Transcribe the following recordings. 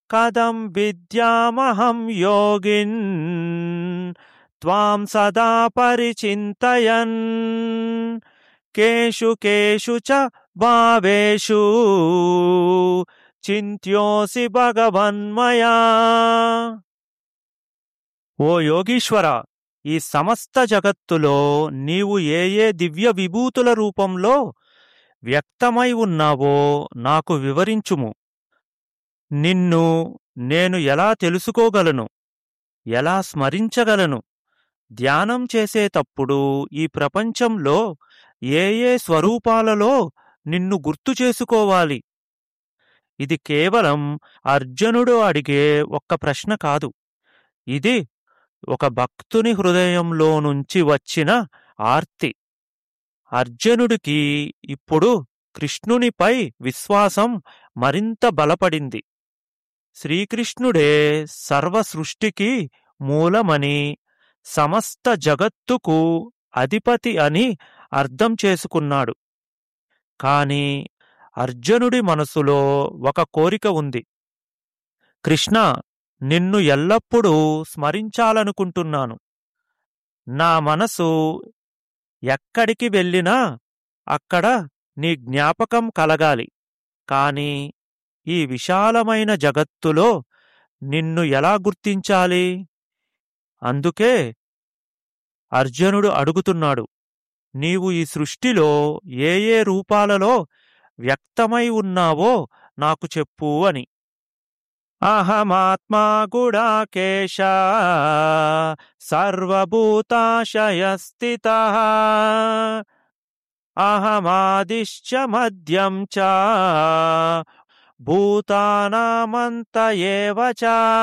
కథం విద్యామహం యోగిన్ త్వాం సదా పరిచింతయన్ కేషు కేషు చ భావేషు చింత్యోసి భగవన్మయా. ఓ యోగీశ్వర, ఈ సమస్త జగత్తులో నీవు ఏ ఏ దివ్య విభూతుల రూపంలో వ్యక్తమై ఉన్నావో నాకు వివరించుము. నిన్ను నేను ఎలా తెలుసుకోగలను, ఎలా స్మరించగలను? ధ్యానం చేసేటప్పుడు ఈ ప్రపంచంలో ఏ ఏ స్వరూపాలలో నిన్ను గుర్తు చేసుకోవాలి? ఇది కేవలం అర్జునుడు అడిగే ఒక్క ప్రశ్న కాదు. ఇది ఒక భక్తుని హృదయంలో నుంచి వచ్చిన ఆర్తి. అర్జునుడికి ఇప్పుడు కృష్ణునిపై విశ్వాసం మరింత బలపడింది. శ్రీకృష్ణుడే సర్వ సృష్టికి మూలమని, సమస్త జగత్తుకు అధిపతి అని అర్థం చేసుకున్నాడు. కాని అర్జునుడి మనసులో ఒక కోరిక ఉంది. కృష్ణ, నిన్ను ఎల్లప్పుడూ స్మరించాలనుకుంటున్నాను. నా మనసు ఎక్కడికి వెళ్ళినా అక్కడ నీ జ్ఞాపకం కలగాలి. కాని ఈ విశాలమైన జగత్తులో నిన్ను ఎలా గుర్తించాలి? అందుకే అర్జునుడు అడుగుతున్నాడు, నీవు ఈ సృష్టిలో ఏ ఏ రూపాలలో వ్యక్తమై ఉన్నావో నాకు చెప్పు అని. అహమాత్మా గుడాకేశ సర్వభూతాశయస్థితః అహమాదిశ్చ మధ్యం చ భూతానామంత ఏవ చ.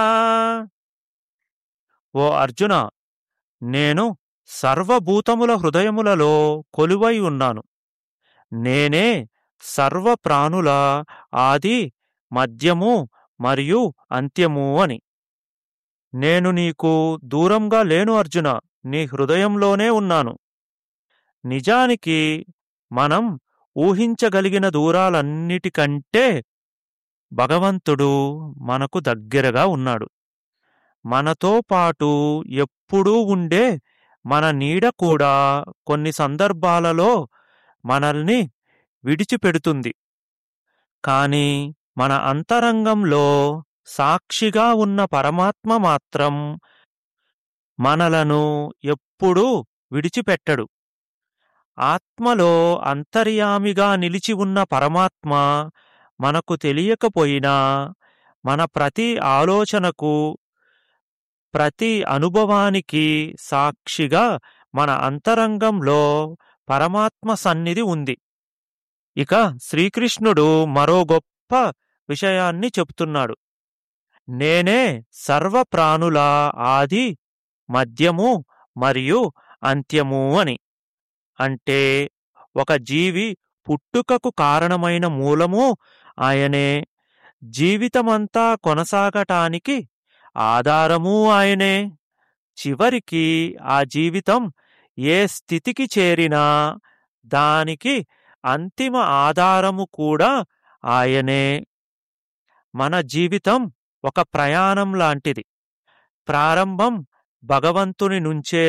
ఓ అర్జున, నేను సర్వభూతముల హృదయములలో కొలువై ఉన్నాను. నేనే సర్వప్రాణుల ఆది, మధ్యము మరియు అంత్యము అని. నేను నీకు దూరంగా లేను అర్జున, నీ హృదయంలోనే ఉన్నాను. నిజానికి మనం ఊహించగలిగిన దూరాలన్నిటికంటే భగవంతుడు మనకు దగ్గరగా ఉన్నాడు. మనతో పాటు ఎప్పుడూ ఉండే మన నీడ కూడా కొన్ని సందర్భాలలో మనల్ని విడిచిపెడుతుంది. కాని మన అంతరంగంలో సాక్షిగా ఉన్న పరమాత్మ మాత్రం మనలను ఎప్పుడూ విడిచిపెట్టడు. ఆత్మలో అంతర్యామిగా నిలిచి ఉన్న పరమాత్మ మనకు తెలియకపోయినా మన ప్రతి ఆలోచనకు, ప్రతి అనుభవానికి సాక్షిగా మన అంతరంగంలో పరమాత్మ సన్నిధి ఉంది. ఇక శ్రీకృష్ణుడు మరో గొప్ప విషయాన్ని చెప్తున్నాడు. నేనే సర్వప్రాణుల ఆది, మధ్యము మరియు అంత్యము అని. అంటే ఒక జీవి పుట్టుకకు కారణమైన మూలము ఆయనే, జీవితమంతా కొనసాగటానికి ఆధారము ఆయనే, చివరికి ఆ జీవితం ఏ స్థితికి చేరినా దానికి అంతిమ ఆధారము కూడా ఆయనే. మన జీవితం ఒక ప్రయాణం లాంటిది. ప్రారంభం భగవంతుని నుంచే,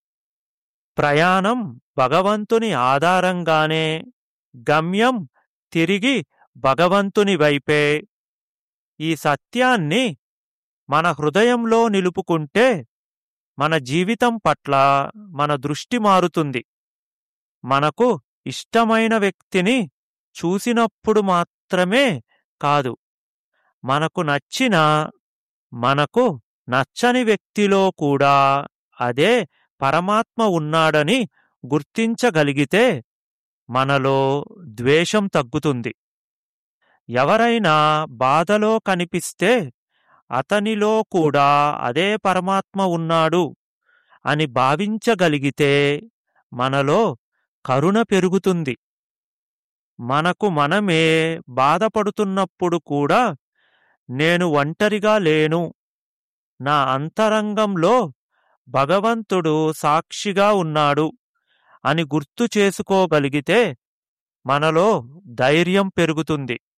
ప్రయాణం భగవంతుని ఆధారంగానే, గమ్యం తిరిగి భగవంతుని వైపే. ఈ సత్యాన్ని మన హృదయంలో నిలుపుకుంటే మన జీవితం పట్ల మన దృష్టి మారుతుంది. మనకు ఇష్టమైన వ్యక్తిని చూసినప్పుడు మాత్రమే కాదు, మనకు నచ్చిన, మనకు నచ్చని వ్యక్తిలో కూడా అదే పరమాత్మ ఉన్నాడని గుర్తించగలిగితే మనలో ద్వేషం తగ్గుతుంది. ఎవరైనా బాధలో కనిపిస్తే అతనిలో కూడా అదే పరమాత్మ ఉన్నాడు అని భావించగలిగితే మనలో కరుణ పెరుగుతుంది. మనకు మనమే బాధపడుతున్నప్పుడు కూడా నేను ఒంటరిగా లేను, నా అంతరంగంలో భగవంతుడు సాక్షిగా ఉన్నాడు అని గుర్తు చేసుకోగలిగితే మనలో ధైర్యం పెరుగుతుంది.